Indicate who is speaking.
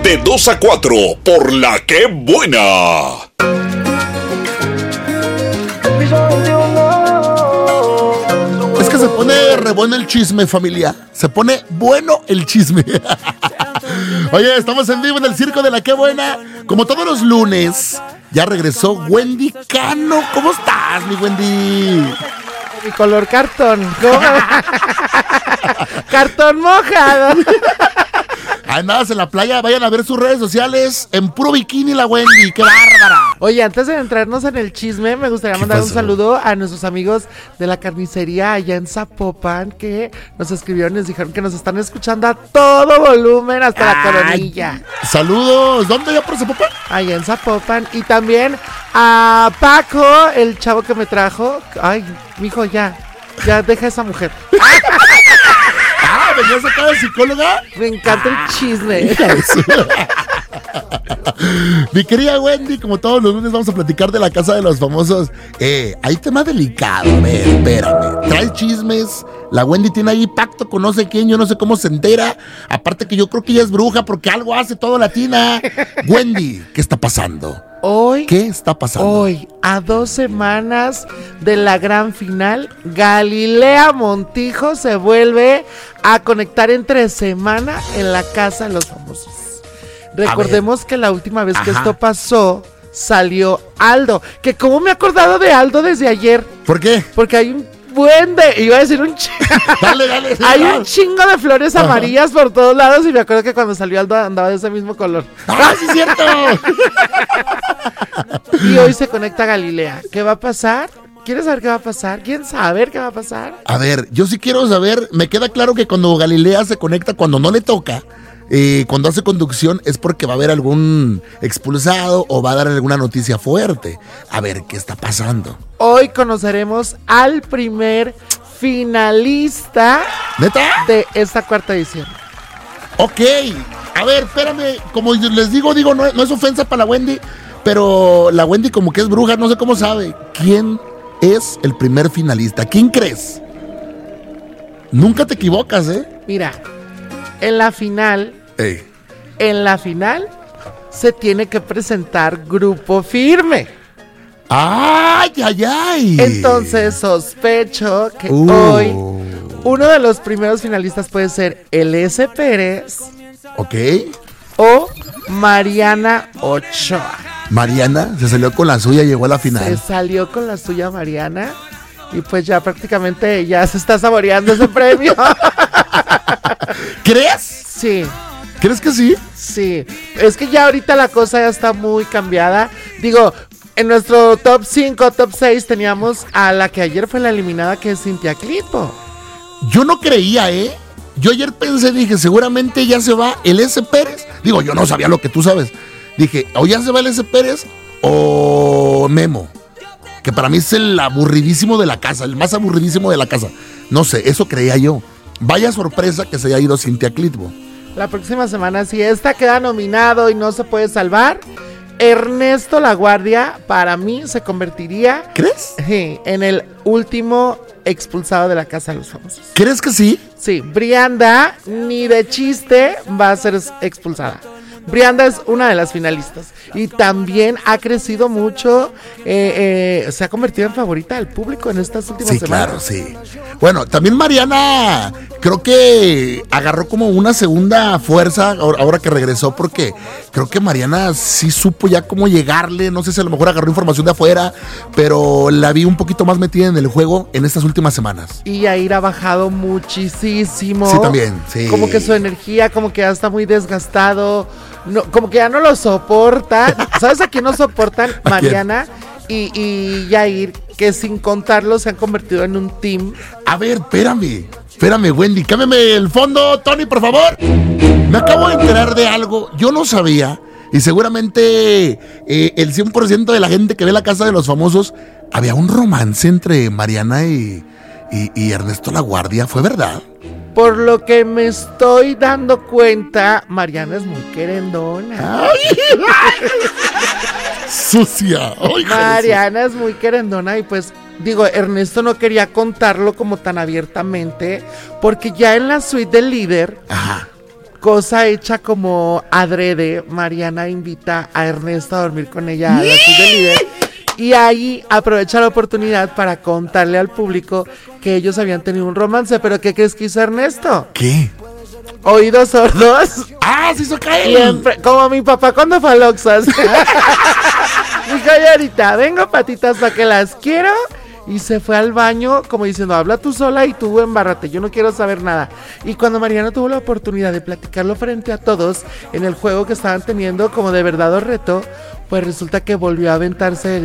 Speaker 1: de 2 a 4 por La Que Buena.
Speaker 2: Es que se pone re bueno el chisme, familia. Se pone bueno el chisme. Oye, estamos en vivo en el Circo de La Que Buena. Como todos los lunes, ya regresó Wendy Cano. ¿Cómo estás, mi Wendy?
Speaker 3: Mi color cartón. Cartón mojado.
Speaker 2: Andas en la playa, vayan a ver sus redes sociales. En puro bikini la Wendy, qué bárbara.
Speaker 3: Oye, antes de entrarnos en el chisme, me gustaría mandar un saludo a nuestros amigos de la carnicería allá en Zapopan, que nos escribieron y nos dijeron que nos están escuchando a todo volumen hasta la Coronilla.
Speaker 2: Saludos, ¿dónde ya por Zapopan?
Speaker 3: Allá en Zapopan. Y también a Paco, el chavo que me trajo. Ay, mijo, ya deja a esa mujer.
Speaker 2: ¿Venías acá de psicóloga?
Speaker 3: Me encanta el chisme.
Speaker 2: Mi querida Wendy, como todos los lunes vamos a platicar de la Casa de los Famosos. Hay tema delicado, a ver, espérame. Trae chismes, la Wendy tiene ahí pacto con no sé quién, yo no sé cómo se entera. Aparte que yo creo que ella es bruja porque algo hace todo latina. Wendy, ¿qué está pasando? ¿Qué está pasando?
Speaker 3: Hoy, a 2 semanas de la gran final, Galilea Montijo se vuelve a conectar entre semana en la Casa de los Famosos. Recordemos que la última vez que esto pasó, salió Aldo. Que como me he acordado de Aldo desde ayer.
Speaker 2: ¿Por qué?
Speaker 3: Porque hay un iba a decir un chingo.
Speaker 2: Dale.
Speaker 3: Hay un chingo de flores amarillas por todos lados y me acuerdo que cuando salió Aldo andaba de ese mismo color.
Speaker 2: ¡Ah, sí es cierto!
Speaker 3: Y hoy se conecta Galilea. ¿Qué va a pasar? ¿Quieres saber qué va a pasar? ¿Quién sabe qué va a pasar?
Speaker 2: A ver, yo sí quiero saber. Me queda claro que cuando Galilea se conecta, cuando no le toca, cuando hace conducción, es porque va a haber algún expulsado o va a dar alguna noticia fuerte. A ver, ¿qué está pasando?
Speaker 3: Hoy conoceremos al primer finalista.
Speaker 2: ¿Neta?
Speaker 3: De esta 4ª edición.
Speaker 2: Ok, a ver, espérame. Como les digo, no es ofensa para la Wendy, pero la Wendy como que es bruja, no sé cómo sabe. ¿Quién es el primer finalista? ¿Quién crees? Nunca te equivocas, ¿eh?
Speaker 3: Mira, en la final se tiene que presentar Grupo Firme.
Speaker 2: ¡Ay!
Speaker 3: Entonces sospecho que hoy uno de los primeros finalistas puede ser el S. Pérez.
Speaker 2: Ok.
Speaker 3: O Mariana Ochoa.
Speaker 2: Mariana se salió con la suya, llegó a la final.
Speaker 3: Se salió con la suya Mariana. Y pues ya prácticamente ya se está saboreando ese premio.
Speaker 2: ¿Crees?
Speaker 3: Sí.
Speaker 2: ¿Crees que sí?
Speaker 3: Sí. Es que ya ahorita la cosa ya está muy cambiada. Digo, en nuestro top 5, top 6 teníamos a la que ayer fue la eliminada, que es Cintia Clitbo.
Speaker 2: Yo no creía, ¿eh? Yo ayer dije, seguramente ya se va el S. Pérez. Digo, yo no sabía lo que tú sabes. Dije, o ya se va el S. Pérez o Memo. Que para mí es el aburridísimo de la casa, el más aburridísimo de la casa. No sé, eso creía yo. Vaya sorpresa que se haya ido Cintia Clitbo.
Speaker 3: La próxima semana, si esta queda nominado y no se puede salvar, Ernesto La Guardia, para mí, se convertiría...
Speaker 2: ¿Crees?
Speaker 3: En el último expulsado de la Casa de los Famosos.
Speaker 2: ¿Crees que sí?
Speaker 3: Sí, Brianda, ni de chiste, va a ser expulsada. Brianda es una de las finalistas y también ha crecido mucho, se ha convertido en favorita del público en estas últimas semanas.
Speaker 2: Sí, claro, sí. Bueno, también Mariana creo que agarró como una segunda fuerza ahora que regresó, porque creo que Mariana sí supo ya cómo llegarle, no sé si a lo mejor agarró información de afuera, pero la vi un poquito más metida en el juego en estas últimas semanas.
Speaker 3: Y Yair ha bajado muchísimo.
Speaker 2: Sí, también, sí.
Speaker 3: Como que su energía, como que ya está muy desgastado. No, como que ya no lo soportan. ¿Sabes a quién no soportan? Mariana y Yair, que sin contarlo se han convertido en un team.
Speaker 2: A ver, espérame, Wendy, cámbiame el fondo, Tony, por favor. Me acabo de enterar de algo, yo no sabía, y seguramente el 100% de la gente que ve la Casa de los Famosos, había un romance entre Mariana y Ernesto La Guardia, ¿fue verdad?
Speaker 3: Por lo que me estoy dando cuenta, Mariana es muy querendona.
Speaker 2: Sucia. Ay,
Speaker 3: Mariana es muy querendona y pues, digo, Ernesto no quería contarlo como tan abiertamente, porque ya en la suite del líder, cosa hecha como adrede, Mariana invita a Ernesto a dormir con ella a la suite del líder. Y ahí aprovecha la oportunidad para contarle al público que ellos habían tenido un romance. ¿Pero qué crees que hizo Ernesto?
Speaker 2: ¿Qué?
Speaker 3: Oídos sordos.
Speaker 2: ¡Ah, se hizo caer!
Speaker 3: Siempre, como mi papá cuando fue al Oxxo. Dijo, oye, ahorita, vengo patitas para que las quiero. Y se fue al baño como diciendo, habla tú sola y tú embárrate, yo no quiero saber nada. Y cuando Mariana tuvo la oportunidad de platicarlo frente a todos en el juego que estaban teniendo como de verdad o reto, pues resulta que volvió a aventarse el